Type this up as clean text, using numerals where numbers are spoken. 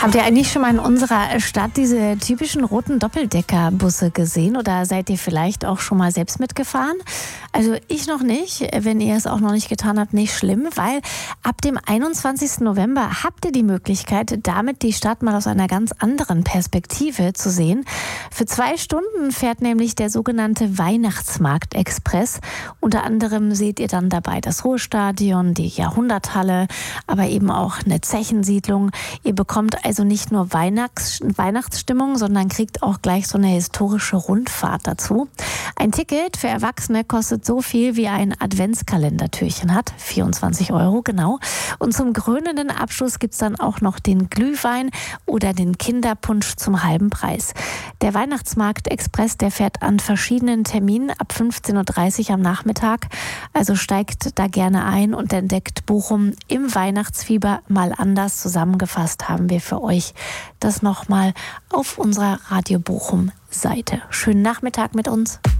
Habt ihr eigentlich schon mal in unserer Stadt diese typischen roten Doppeldeckerbusse gesehen oder seid ihr vielleicht auch schon mal selbst mitgefahren? Also ich noch nicht. Wenn ihr es auch noch nicht getan habt, nicht schlimm, weil ab dem 21. November habt ihr die Möglichkeit, damit die Stadt mal aus einer ganz anderen Perspektive zu sehen. Für 2 Stunden fährt nämlich der sogenannte Weihnachtsmarkt-Express. Unter anderem seht ihr dann dabei das Ruhrstadion, die Jahrhunderthalle, aber eben auch eine Zechensiedlung. Ihr bekommt also nicht nur Weihnachtsstimmung, sondern kriegt auch gleich so eine historische Rundfahrt dazu. Ein Ticket für Erwachsene kostet so viel wie ein Adventskalendertürchen hat, 24 € genau. Und zum krönenden Abschluss gibt's dann auch noch den Glühwein oder den Kinderpunsch zum halben Preis. Der Weihnachtsmarkt Express, der fährt an verschiedenen Terminen ab 15:30 Uhr am Nachmittag. Also steigt da gerne ein und entdeckt Bochum im Weihnachtsfieber mal anders. Zusammengefasst haben wir für euch das nochmal auf unserer Radio Bochum Seite. Schönen Nachmittag mit uns.